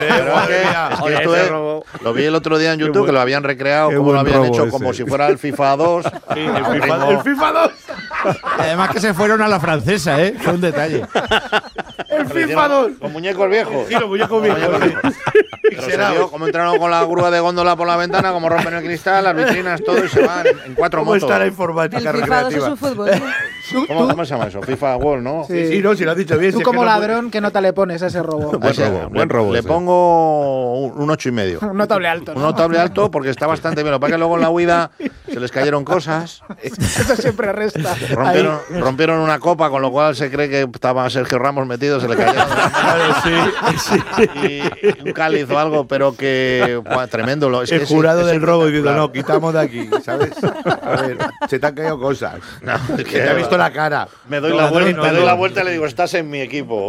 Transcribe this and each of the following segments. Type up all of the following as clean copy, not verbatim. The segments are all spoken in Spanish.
Pero es que esto lo vi el otro día en YouTube, que lo habían recreado, como lo habían hecho, como si fuera el FIFA 2. Sí, el FIFA 2. Además que se fueron a la francesa, ¿eh? Fue un detalle. El FIFA 2. Con muñecos viejos. Sí, los muñecos viejos. Pero se vio cómo entraron con la grúa de góndola por la ventana, como rompen el cristal, las vitrinas, todo, y se van en 4 motos. ¿Cómo está la informática recreativa? El FIFA 2 es un fútbol. ¿Cómo se llama eso? FIFA World, ¿no? Sí, no, si lo has dicho bien. Tú si es como que no ladrón, ¿qué nota le pones a ese robo? Buen robo. Le pongo un 8,5. Un notable alto. Un notable alto porque está bastante bien. Lo que pasa es que luego en la huida se les cayeron cosas. Eso siempre resta. Rompieron una copa, con lo cual se cree que estaba Sergio Ramos metido, se le cayeron. Y un cáliz o algo, pero que tremendo. El jurado del robo diciendo, no, quitamos de aquí, ¿sabes? A ver, se te han caído cosas. No, es que te ha visto la cara. Me doy la vuelta y le digo, estás en mi equipo.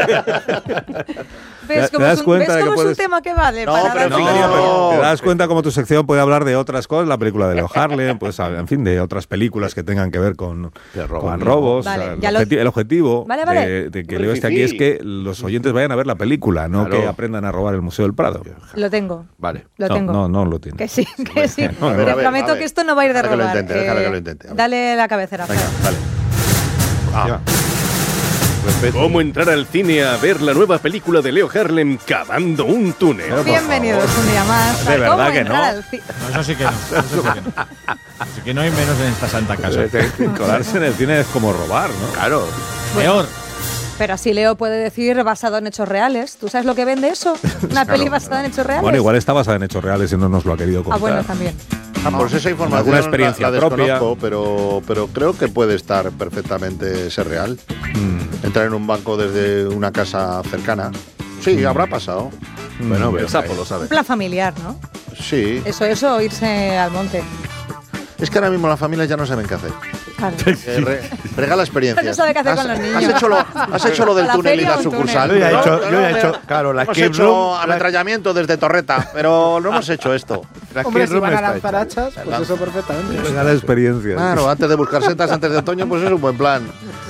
¿Ves cómo es un tema que vale? Te das cuenta cómo tu sección puede hablar de otras cosas, la película de Leo Harlem, pues en fin, de otras películas que tengan que ver con robos. Vale, El objetivo de que Leo esté aquí es que los oyentes vayan a ver la película, no que aprendan a robar el Museo del Prado. Lo tengo. Vale. Lo tengo. No lo tiene. Que sí. Te prometo que esto no va a ir de robar. Déjalo que lo intente. Dale la cabecera. Dale. ¿Cómo entrar al cine a ver la nueva película de Leo Harlem, Cavando un túnel? Bienvenidos un día más. De verdad que no. Eso sí que no. Así que no hay menos en esta santa casa. Colarse en el cine es como robar, ¿no? Claro. Peor. Pero así Leo puede decir basado en hechos reales. ¿Tú sabes lo que vende eso? ¿Una peli basada en hechos reales? Bueno, igual está basada en hechos reales y no nos lo ha querido contar. Bueno, también. Pues esa información alguna experiencia la propia, pero creo que puede estar perfectamente ser real. Entrar en un banco desde una casa cercana. Sí, habrá pasado. Bueno, El sapo lo sabe. Un plan familiar, ¿no? Sí. Eso, irse al monte. Es que ahora mismo las familias ya no saben qué hacer. Claro. Regala experiencias. No sabe qué hacer con los niños. Has hecho lo del A la túnel y feria la un sucursal. túnel. Yo he hecho, claro, la hemos escape hecho room. ametrallamiento desde Torreta, pero no hemos hecho esto. Hombre, si van a lanzar hachas, pues eso perfectamente. Regala experiencias. Claro, antes de buscar setas antes de otoño, pues es un buen plan.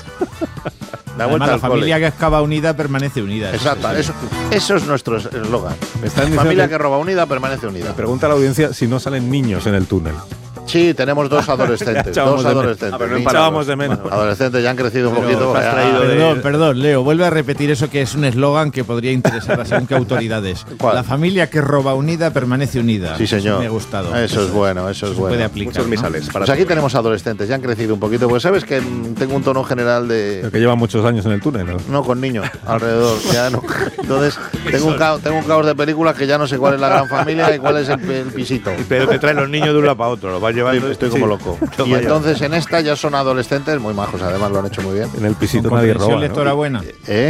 Además, la familia que excava unida permanece unida. Exacto, eso es nuestro eslogan. La Familia que roba unida permanece unida. Pregunta a la audiencia si no salen niños en el túnel. Sí, tenemos dos adolescentes. Dos adolescentes. Pero no echábamos de menos. Adolescentes ya han crecido un poquito. Perdón, Leo, vuelve a repetir eso que es un eslogan que podría interesar a según qué autoridades. ¿Cuál? La familia que roba unida permanece unida. Sí, señor. Eso me ha gustado. Eso es bueno, eso es bueno. Puede aplicar. Muchos misales. Pues aquí tenemos adolescentes, ya han crecido un poquito. Pues sabes que tengo un tono general de. Que llevan muchos años en el túnel, ¿no? No, con niños alrededor. Ya no. Entonces, tengo un caos de películas que ya no sé cuál es la gran familia y cuál es el pisito. Pero te traen los niños de un lado para otro, los vas llevando. Estoy como loco. Y entonces en esta ya son adolescentes muy majos, además lo han hecho muy bien. En el pisito Con nadie comprensión roba, lectora ¿no? buena.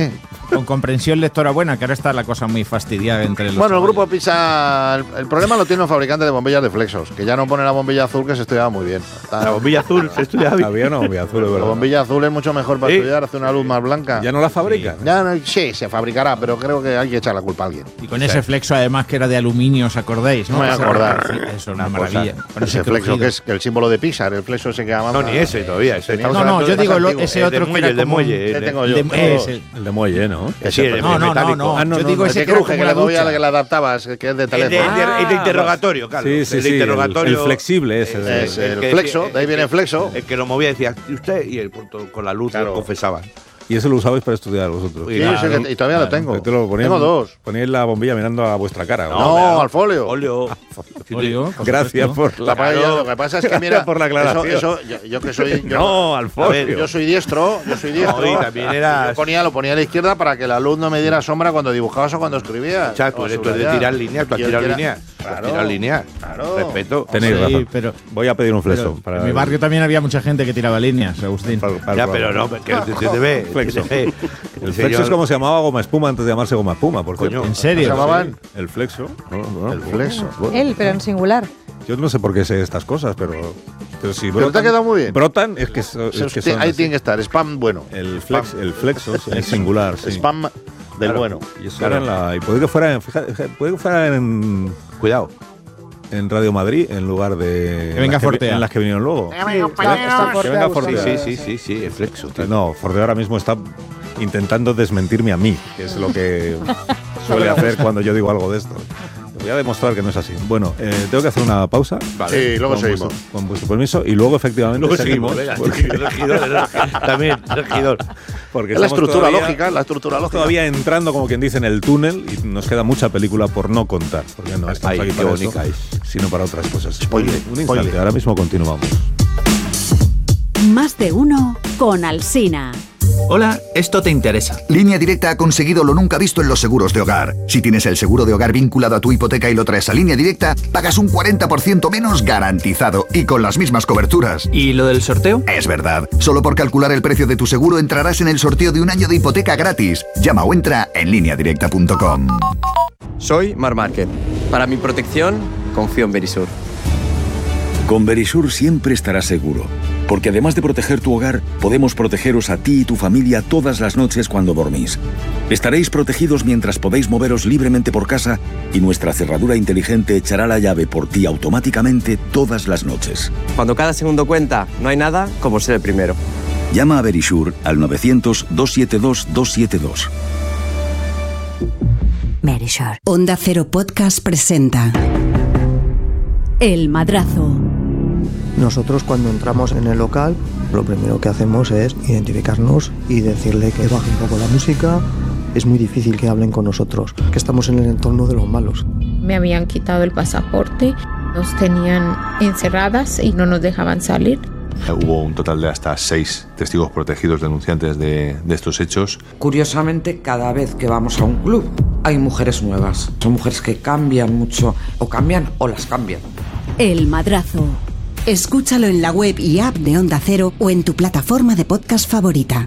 Con comprensión lectora buena, que ahora está la cosa muy fastidiada entre los Bueno, el chavales. grupo Pisa, el problema lo tiene un fabricante de bombillas de Flexos, que ya no pone la bombilla azul, que se estudiaba muy bien. La bombilla azul se estudia bien. Había una bombilla azul, es La verdad. bombilla azul es mucho mejor para estudiar, hace una luz más blanca. ¿Ya no la fabrican? Ya no, sí, se fabricará, pero creo que hay que echar la culpa a alguien. Y con ese flexo, además, que era de aluminio, ¿os acordáis? No me voy a acordar. Eso es una maravilla. Con Ese flexo, que es el símbolo de Pixar, el flexo ese que llamamos. No, ni ese todavía. Ese No, yo digo ese otro que era el de como muelle. ¿Qué tengo yo? El de muelle, ¿no? Sí, el metálico. No, yo digo El ese que que era cruje, como que la le doy a la ducha. que le adaptabas, que es de El teléfono. de interrogatorio, claro. Sí, El de interrogatorio. el flexible ese. Es el flexo, de ahí viene el flexo. El que lo movía decía, ¿y usted? Y el punto con la luz lo confesaban. Y eso lo usabais para estudiar vosotros. Sí, y todavía lo tengo. Tengo dos. Poníais la bombilla mirando a vuestra cara. No, al folio. Olio, Gracias por la Lo que pasa es que, mira, por la aclaración. Yo que soy. No, al folio. Yo soy diestro. No, y también eras. Lo ponía a la izquierda para que la luz no me diera sombra cuando dibujabas o cuando escribías. Chato, esto es de tirar líneas, tú has tirado líneas. Tirar líneas. Claro. Respeto. Tenéis Sí, razón. pero- Voy a pedir un flexo. En mi barrio también había mucha gente que tiraba líneas, Agustín. Ya, pero no, que te ve. Flexo. El flexo es como se llamaba goma espuma antes de llamarse goma espuma, por Coño. cierto. ¿En serio? ¿Se llamaban? El flexo. No. El flexo. Él, pero en singular. Yo no sé por qué sé estas cosas, pero si Pero brotan, te ha quedado muy bien. brotan, es que son Ahí así. tiene que estar. Spam bueno. El flexo es singular, sí. Spam del bueno. Y eso era en la, y puede que fuera, puede que fuera en Cuidado. Radio Madrid en lugar de Que venga en las Fortea. en las que vinieron luego. Está Que Fortea venga buscando- Fortea. Sí, el flexo. Tío. No, Fortea ahora mismo está intentando desmentirme a mí, que es lo que suele hacer cuando yo digo algo de esto. Voy a demostrar que no es así. Bueno, tengo que hacer una pausa. Vale, luego seguimos. Con vuestro permiso. Y luego, efectivamente, luego seguimos. Regidor. Porque es la estructura lógica. Todavía entrando, como quien dice, en el túnel y nos queda mucha película por no contar. Porque no estamos aquí para eso, sino para otras cosas. Spoiler. Un instante, ahora mismo continuamos. Más de uno con Alsina. Hola, esto te interesa. Línea Directa ha conseguido lo nunca visto en los seguros de hogar. Si tienes el seguro de hogar vinculado a tu hipoteca y lo traes a Línea Directa, pagas un 40% menos garantizado y con las mismas coberturas. ¿Y lo del sorteo? Es verdad. Solo por calcular el precio de tu seguro entrarás en el sorteo de un año de hipoteca gratis. Llama o entra en lineadirecta.com. Soy Mar Márquez. Para mi protección, confío en Verisur. Con Verisur siempre estarás seguro, porque además de proteger tu hogar, podemos protegeros a ti y tu familia todas las noches cuando dormís. Estaréis protegidos mientras podéis moveros libremente por casa y nuestra cerradura inteligente echará la llave por ti automáticamente todas las noches. Cuando cada segundo cuenta, no hay nada como ser el primero. Llama a Verisur al 900-272-272. Verisur. Onda Cero Podcast presenta El Madrazo. Nosotros cuando entramos en el local, lo primero que hacemos es identificarnos y decirle que baje un poco la música. Es muy difícil que hablen con nosotros, que estamos en el entorno de los malos. Me habían quitado el pasaporte, nos tenían encerradas y no nos dejaban salir. Hubo un total de hasta 6 testigos protegidos denunciantes de estos hechos. Curiosamente, cada vez que vamos a un club hay mujeres nuevas. Son mujeres que cambian mucho, o cambian o las cambian. El Madrazo. Escúchalo en la web y app de Onda Cero o en tu plataforma de podcast favorita.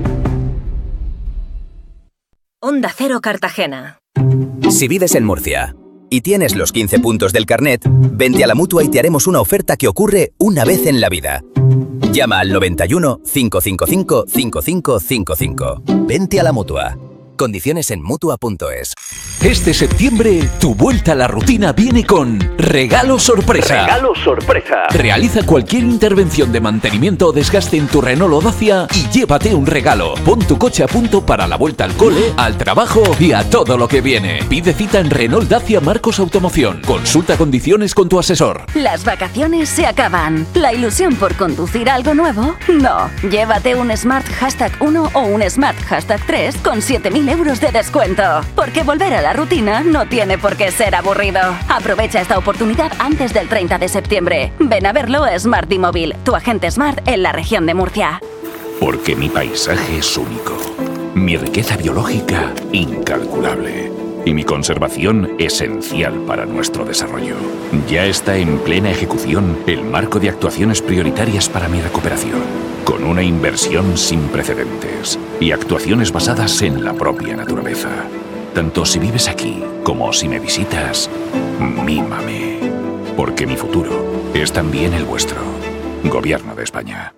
Onda Cero Cartagena. Si vives en Murcia y tienes los 15 puntos del carnet, vente a la Mutua y te haremos una oferta que ocurre una vez en la vida. Llama al 91 555 5555. Vente a la Mutua. Condiciones en Mutua.es. Este septiembre, tu vuelta a la rutina viene con Regalo Sorpresa. ¡Regalo Sorpresa! Realiza cualquier intervención de mantenimiento o desgaste en tu Renault o Dacia y llévate un regalo. Pon tu coche a punto para la vuelta al cole, al trabajo y a todo lo que viene. Pide cita en Renault Dacia Marcos Automoción. Consulta condiciones con tu asesor. Las vacaciones se acaban. ¿La ilusión por conducir algo nuevo? No. Llévate un Smart #1 o un Smart #3 con 7.000 euros de descuento. Porque volver a la rutina no tiene por qué ser aburrido. Aprovecha esta oportunidad antes del 30 de septiembre. Ven a verlo a Smart y Móvil, tu agente Smart en la región de Murcia. Porque mi paisaje es único, mi riqueza biológica incalculable y mi conservación esencial para nuestro desarrollo. Ya está en plena ejecución el marco de actuaciones prioritarias para mi recuperación, con una inversión sin precedentes y actuaciones basadas en la propia naturaleza. Tanto si vives aquí como si me visitas, mímame, porque mi futuro es también el vuestro. Gobierno de España.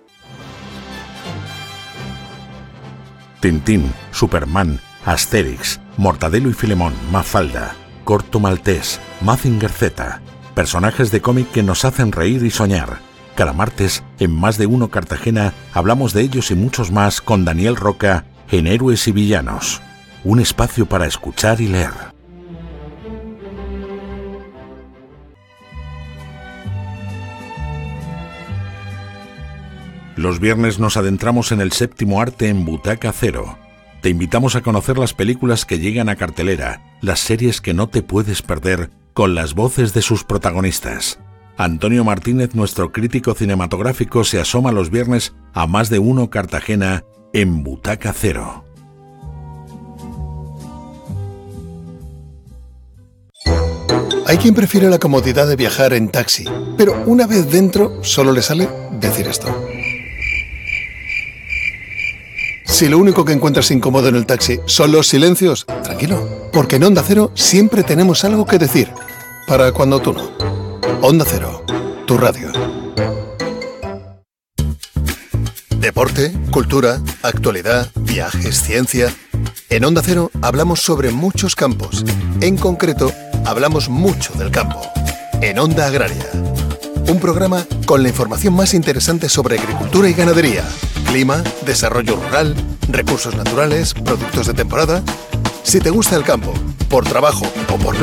Tintín, Superman, Asterix, Mortadelo y Filemón, Mafalda, Corto Maltés, Mazinger Z. Personajes de cómic que nos hacen reír y soñar. Cada martes, en Más de Uno Cartagena, hablamos de ellos y muchos más con Daniel Roca en Héroes y Villanos. Un espacio para escuchar y leer. Los viernes nos adentramos en el séptimo arte en Butaca Cero. Te invitamos a conocer las películas que llegan a cartelera, las series que no te puedes perder, con las voces de sus protagonistas. Antonio Martínez, nuestro crítico cinematográfico, se asoma los viernes a Más de Uno Cartagena en Butaca Cero. Hay quien prefiere la comodidad de viajar en taxi, pero una vez dentro solo le sale decir esto. Si lo único que encuentras incómodo en el taxi son los silencios, tranquilo, porque en Onda Cero siempre tenemos algo que decir, para cuando tú no. Onda Cero, tu radio. Deporte, cultura, actualidad, viajes, ciencia. En Onda Cero hablamos sobre muchos campos. En concreto, hablamos mucho del campo. En Onda Agraria. Un programa con la información más interesante sobre agricultura y ganadería, clima, desarrollo rural, recursos naturales, productos de temporada. Si te gusta el campo, por trabajo o por